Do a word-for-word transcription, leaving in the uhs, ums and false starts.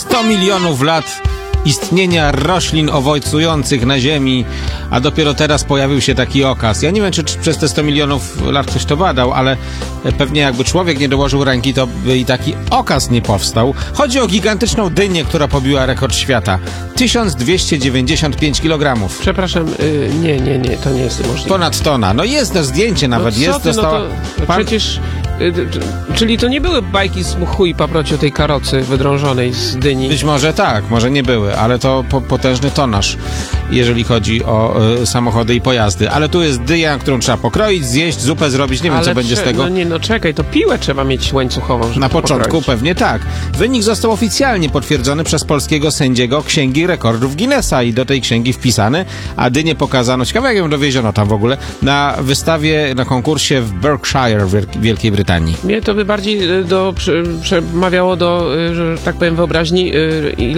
sto milionów lat istnienia roślin owocnujących na ziemi, a dopiero teraz pojawił się taki okaz. Ja nie wiem, czy, czy przez te sto milionów lat ktoś to badał, ale pewnie jakby człowiek nie dołożył ręki, to by i taki okaz nie powstał. Chodzi o gigantyczną dynię, która pobiła rekord świata. tysiąc dwieście dziewięćdziesiąt pięć kilogramów. Przepraszam, yy, nie, nie, nie, to nie jest możliwe. Ponad tona. No jest to zdjęcie nawet, no, jest, ty, dostała... No to, Pan... Przecież... Czyli to nie były bajki z mchu i paproci o tej karocy wydrążonej z dyni? Być może tak, może nie były, ale to po, potężny tonaż, jeżeli chodzi o y, samochody i pojazdy. Ale tu jest dynia, którą trzeba pokroić, zjeść, zupę zrobić, nie wiem, ale co będzie z tego. No nie, no czekaj, to piłę trzeba mieć łańcuchową, żeby Na początku pokroić. pewnie tak. Wynik został oficjalnie potwierdzony przez polskiego sędziego Księgi Rekordów Guinnessa i do tej księgi wpisany, a dynię pokazano, ciekawe jak ją dowieziono tam w ogóle, na wystawie, na konkursie w Berkshire w Wielkiej Brytanii. Mnie to by bardziej do, przemawiało do, że tak powiem, wyobraźni